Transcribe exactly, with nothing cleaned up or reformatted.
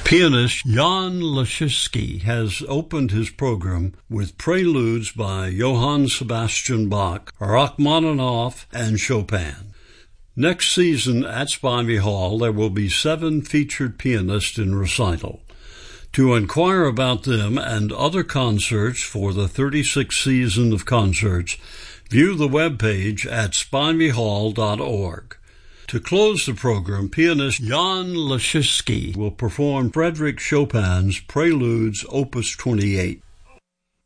Pianist Jan Leschetizky has opened his program with preludes by Johann Sebastian Bach, Rachmaninoff, and Chopin. Next season at Spivey Hall, there will be seven featured pianists in recital. To inquire about them and other concerts for the thirty-sixth season of concerts, view the webpage at spivey hall dot org. To close the program, pianist Jan Leschetizky will perform Frédéric Chopin's Preludes, Opus twenty-eight.